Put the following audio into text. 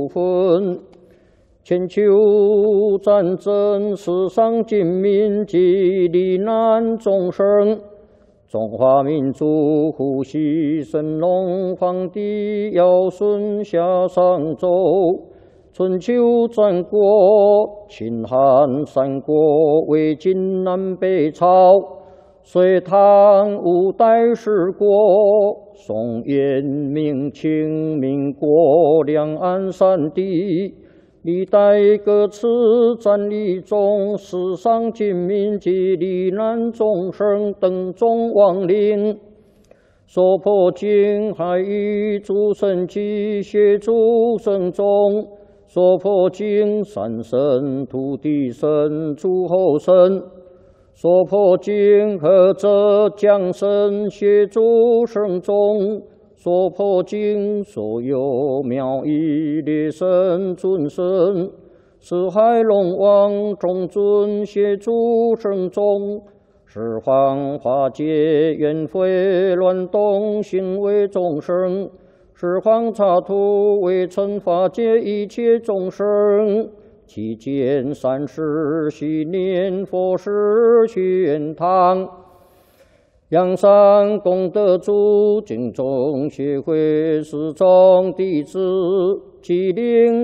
分。千秋战争，世上尽民及罹难众生。中华民族呼吸神龙皇帝尧舜夏商周。春秋战国，秦汉三国，魏晋南北朝。隋唐五代十国，宋元明清民国，两岸三地，历代各次战役中，世上尽民及罹难众生等众亡灵。说破经，还与诸神及协助圣众。说破经，三神、土地神、诸候神。说破经，合则降神协助圣众。说破经，所有庙宇列神尊神，四海龙王众尊协助圣众。十方化解冤悔乱动行为众生，十方刹土为惩罚界一切众生。期间三世系念佛事玄堂，阳山功德主敬众协会始终弟子，吉林